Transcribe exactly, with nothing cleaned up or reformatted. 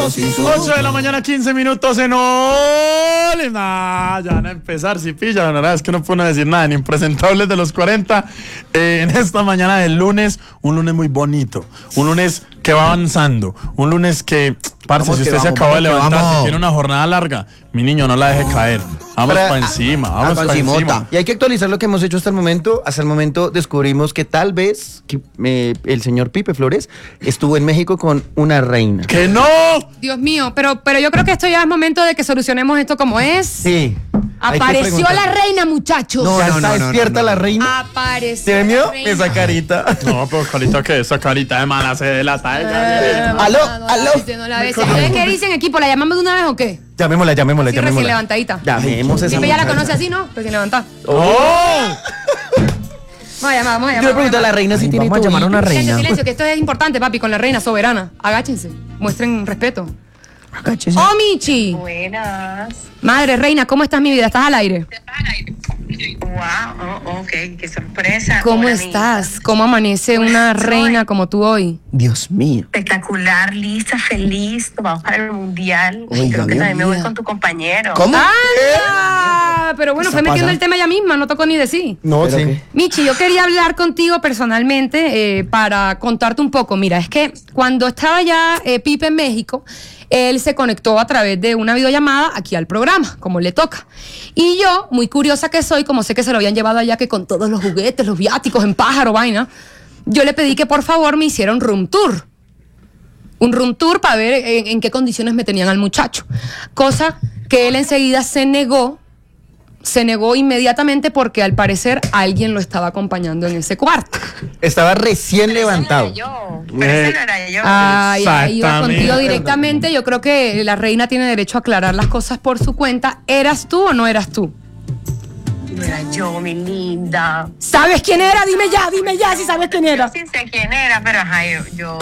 ocho de la mañana, quince minutos en Oli. Nah, ya van a empezar, si pilla, la verdad es que no puedo decir nada, ni impresentables de los cuarenta. Eh, en esta mañana del lunes, un lunes muy bonito, un lunes que va avanzando, un lunes que, parce, si usted vamos, se acaba de levantar, si tiene una jornada larga, mi niño, no la deje caer. Vamos para encima, vamos para encima. Y hay que actualizar lo que hemos hecho hasta el momento. Hasta el momento descubrimos que tal vez que, eh, el señor Pipe Flores estuvo en México con una reina. ¡Que no! Dios mío, pero, pero yo creo que esto ya es momento de que solucionemos esto como es. Sí. Apareció la reina, muchachos. No, ya no, está no, despierta no, no, la no. reina. Apareció. ¿Te la vio reina. esa carita? No, pero carita que esa carita de mala se delata. Eh, aló, no aló. la viste, no la ves. ¿Ustedes qué dicen, equipo? ¿La llamamos de una vez o qué? Llamémosla, llamémosla, Sí, recién llamémosla. levantadita. Llamemos a esa Pipe ya la muchacha. conoce así, ¿no? Recién levantada. ¡Oh! Vamos a llamar, vamos a Yo llamar. le pregunto a la reina si tiene Vamos a llamar a una Silencio, reina. silencio, que esto es importante, papi, con la reina soberana. Agáchense, muestren respeto. Agáchese. ¡Oh, Michi! Buenas. Madre reina, ¿cómo estás, mi vida? ¿Estás al aire? Wow, oh, ok, qué sorpresa. ¿Cómo Hola, estás? ¿Cómo amanece una Pues, reina soy- como tú hoy? Dios mío. Espectacular, lista, feliz. Vamos para el mundial. Oiga, Creo que Dios también me voy mío. con tu compañero. ¿Cómo? ¡Anda! Pero bueno, ¿Qué fue está metiendo pasando? el tema ya misma, no tocó ni decir. No, ¿Pero sí. qué? Michi, yo quería hablar contigo personalmente eh, para contarte un poco. Mira, es que cuando estaba ya eh, Pipe en México, él se conectó a través de una videollamada aquí al programa, como le toca. Y yo, muy curiosa que soy, como sé que se lo habían llevado allá que con todos los juguetes, los viáticos en pájaro, vaina, yo le pedí que por favor me hiciera un room tour. Un room tour para ver en, en qué condiciones me tenían al muchacho. Cosa que él enseguida se negó. Se negó inmediatamente porque al parecer alguien lo estaba acompañando en ese cuarto. Estaba recién levantado. Ese no era yo. Pero ese no era yo. Ay, ay, iba Exactamente. contigo directamente. Yo creo que la reina tiene derecho a aclarar las cosas por su cuenta. ¿Eras tú o no eras tú? No era yo, mi linda. ¿Sabes quién era? Dime ya, dime ya si sabes quién era. Sí sé quién era, pero ajá, yo... yo